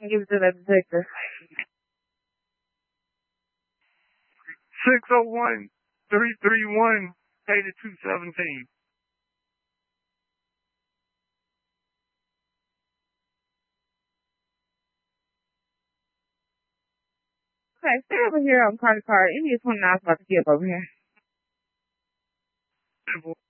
Give it to that detective. 601-331-8217. Okay, stay over here on Carter Car. India 29 is about to get up over here.